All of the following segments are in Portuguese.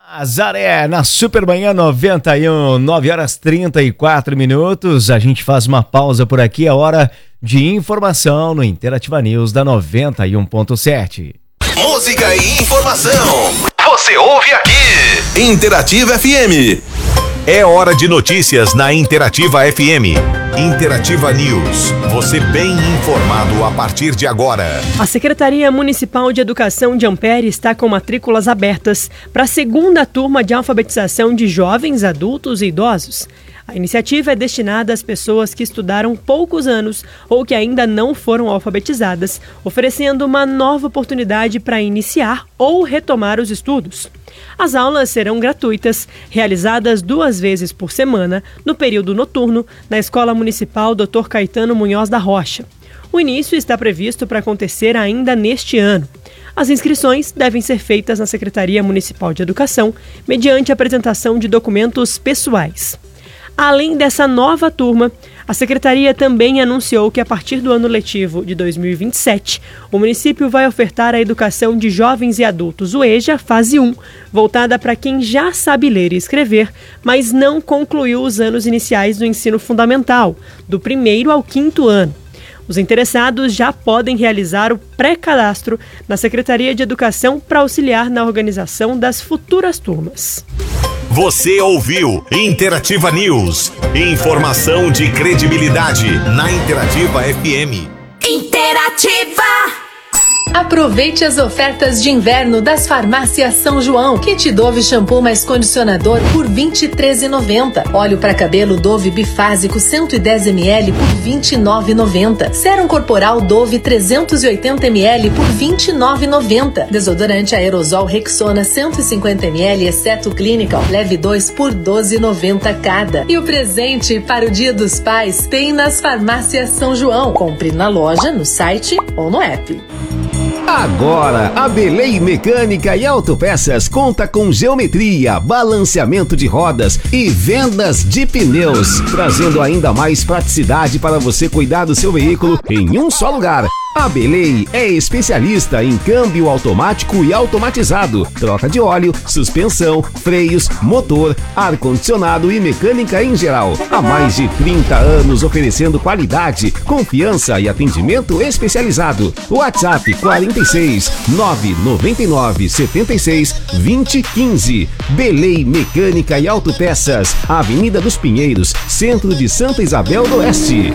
Azaré, na Supermanhã 91, 9h34. A gente faz uma pausa por aqui, é hora de informação no Interativa News da 91.7. Música e informação, você ouve aqui. Interativa FM. É hora de notícias na Interativa FM. Interativa News. Você bem informado a partir de agora. A Secretaria Municipal de Educação de Ampere está com matrículas abertas para a segunda turma de alfabetização de jovens, adultos e idosos. A iniciativa é destinada às pessoas que estudaram poucos anos ou que ainda não foram alfabetizadas, oferecendo uma nova oportunidade para iniciar ou retomar os estudos. As aulas serão gratuitas, realizadas 2 vezes por semana, no período noturno, na Escola Municipal Dr. Caetano Munhoz da Rocha. O início está previsto para acontecer ainda neste ano. As inscrições devem ser feitas na Secretaria Municipal de Educação, mediante apresentação de documentos pessoais. Além dessa nova turma, a Secretaria também anunciou que a partir do ano letivo de 2027, o município vai ofertar a educação de jovens e adultos, o EJA, fase 1, voltada para quem já sabe ler e escrever, mas não concluiu os anos iniciais do ensino fundamental, do 1º ao 5º ano. Os interessados já podem realizar o pré-cadastro na Secretaria de Educação para auxiliar na organização das futuras turmas. Você ouviu Interativa News. Informação de credibilidade na Interativa FM. Interativa! Aproveite as ofertas de inverno das farmácias São João. Kit Dove shampoo mais condicionador por R$ 23,90. Óleo para cabelo Dove bifásico 110 ml por R$ 29,90. Sérum corporal Dove 380 ml por R$ 29,90. Desodorante aerosol Rexona 150 ml exceto Clinical, leve 2 por R$ 12,90 cada. E o presente para o Dia dos Pais tem nas farmácias São João. Compre na loja, no site ou no app. Agora, a Belém Mecânica e Autopeças conta com geometria, balanceamento de rodas e vendas de pneus, trazendo ainda mais praticidade para você cuidar do seu veículo em um só lugar. A Belém é especialista em câmbio automático e automatizado, troca de óleo, suspensão, freios, motor, ar-condicionado e mecânica em geral. Há mais de 30 anos oferecendo qualidade, confiança e atendimento especializado. WhatsApp 46 999 76 20 15. Belém Mecânica e Autopeças, Avenida dos Pinheiros, centro de Santa Isabel do Oeste.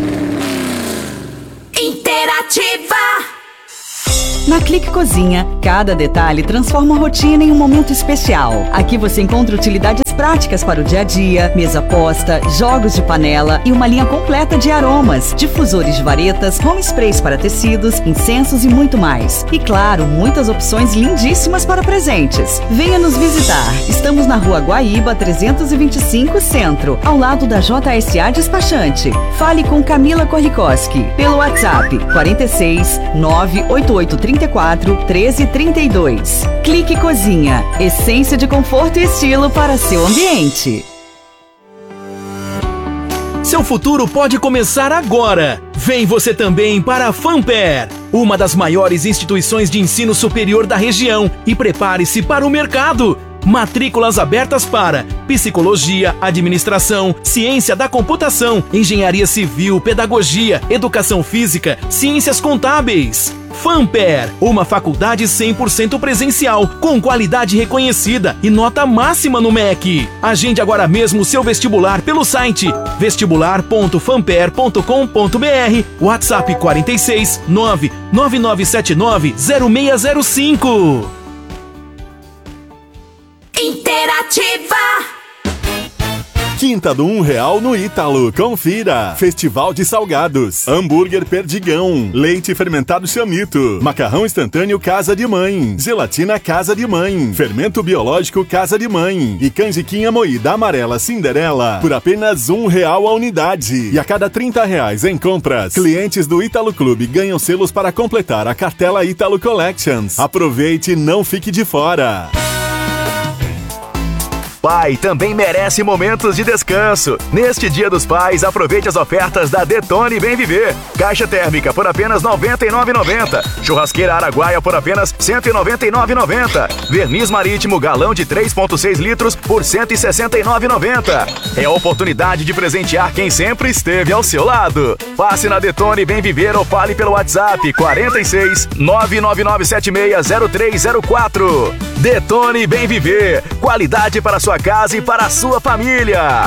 Interativa! Na Clique Cozinha, cada detalhe transforma a rotina em um momento especial. Aqui você encontra utilidades práticas para o dia a dia, mesa posta, jogos de panela e uma linha completa de aromas, difusores de varetas, home sprays para tecidos, incensos e muito mais. E claro, muitas opções lindíssimas para presentes. Venha nos visitar. Estamos na Rua Guaíba 325 Centro, ao lado da JSA Despachante. Fale com Camila Korlikoski pelo WhatsApp 46 988 34 13 32. Clique Cozinha, essência de conforto e estilo para seu ambiente. Seu futuro pode começar agora. Vem você também para a FAMPER, uma das maiores instituições de ensino superior da região, e prepare-se para o mercado. Matrículas abertas para psicologia, administração, ciência da computação, engenharia civil, pedagogia, educação física, ciências contábeis. FAMPER, uma faculdade 100% presencial, com qualidade reconhecida e nota máxima no MEC. Agende agora mesmo seu vestibular pelo site vestibular.famper.com.br, WhatsApp 46 99979 0605. Interativa! Quinta do R$1 no Ítalo. Confira. Festival de salgados. Hambúrguer Perdigão. Leite fermentado Chamito. Macarrão instantâneo Casa de Mãe. Gelatina Casa de Mãe. Fermento biológico Casa de Mãe. E canjiquinha moída amarela Cinderela. Por apenas R$1 a unidade. E a cada R$30 em compras, clientes do Ítalo Clube ganham selos para completar a cartela Ítalo Collections. Aproveite e não fique de fora. pai também merece momentos de descanso. Neste Dia dos Pais, aproveite as ofertas da Detone Bem Viver. Caixa térmica por apenas R$ 99,90. Churrasqueira Araguaia por apenas R$ 199,90. Verniz marítimo galão de 3,6 litros por R$ 169,90. É a oportunidade de presentear quem sempre esteve ao seu lado. Passe na Detone Bem Viver ou fale pelo WhatsApp 46 999760304. Detone Bem Viver. Qualidade para sua casa e para a sua família.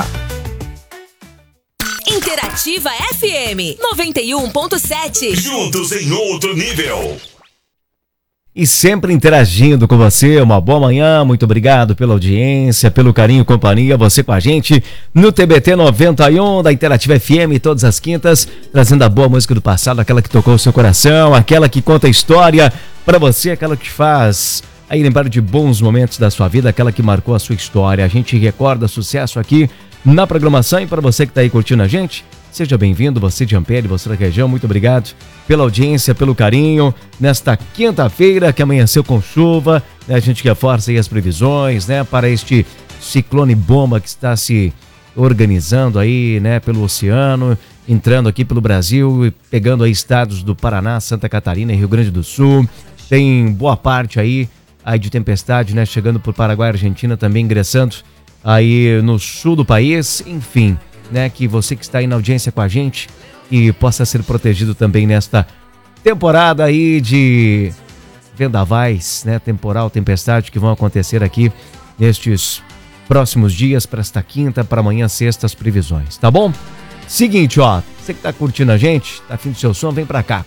Interativa FM 91.7. Juntos em outro nível. E sempre interagindo com você, uma boa manhã, muito obrigado pela audiência, pelo carinho e companhia, você com a gente no TBT 91 da Interativa FM, todas as quintas, trazendo a boa música do passado, aquela que tocou o seu coração, aquela que conta a história pra você, aquela que faz aí lembrar de bons momentos da sua vida, aquela que marcou a sua história. A gente recorda sucesso aqui na programação e para você que tá aí curtindo a gente, seja bem-vindo, você de Ampere, você da região, muito obrigado pela audiência, pelo carinho, nesta quinta-feira que amanheceu com chuva, né? A gente reforça aí as previsões, né, para este ciclone bomba que está se organizando aí, né, pelo oceano, entrando aqui pelo Brasil, pegando aí estados do Paraná, Santa Catarina e Rio Grande do Sul, tem boa parte aí de tempestade, né, chegando por Paraguai e Argentina, também ingressando aí no sul do país, enfim, né, que você que está aí na audiência com a gente e possa ser protegido também nesta temporada aí de vendavais, né, temporal, tempestade que vão acontecer aqui nestes próximos dias, para esta quinta, para amanhã, sexta, as previsões, tá bom? Seguinte, ó, você que tá curtindo a gente, tá afim do seu som, vem pra cá,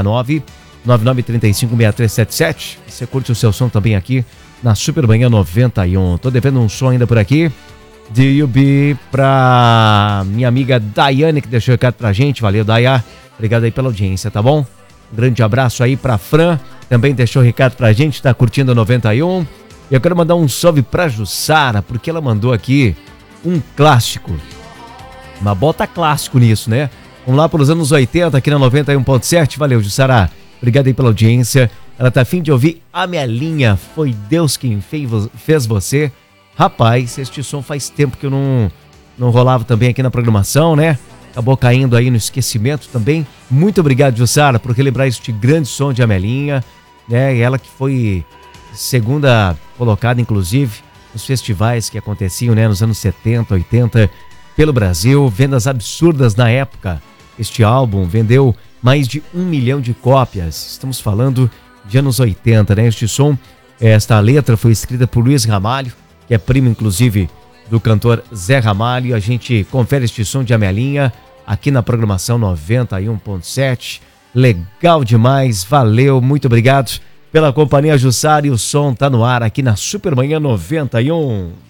469-9935-6377, você curte o seu som também aqui na Supermanhã 91, tô devendo um som ainda por aqui, de Yubi pra minha amiga Daiane, que deixou o recado pra gente. Valeu, Daya. Obrigado aí pela audiência, tá bom? Um grande abraço aí pra Fran, também deixou o recado pra gente, tá curtindo a 91. E eu quero mandar um salve pra Jussara, porque ela mandou aqui um clássico. Uma bota clássico nisso, né? Vamos lá pelos anos 80 aqui na 91.7. Valeu, Jussara. Obrigado aí pela audiência. Ela tá afim de ouvir Amelinha, Foi Deus Quem Fez Você. Rapaz, este som faz tempo que eu não rolava também aqui na programação, né? Acabou caindo aí no esquecimento também. Muito obrigado, Jussara, por relembrar este grande som de Amelinha, né? Ela que foi segunda colocada, inclusive, nos festivais que aconteciam, né, nos anos 70, 80, pelo Brasil. Vendas absurdas na época. Este álbum vendeu mais de 1 milhão de cópias. Estamos falando de anos 80, né? Este som, esta letra foi escrita por Luiz Ramalho, que é primo, inclusive, do cantor Zé Ramalho. A gente confere este som de Amelinha aqui na programação 91.7. Legal demais, valeu, muito obrigado pela companhia, Jussara, e o som tá no ar aqui na Supermanhã 91.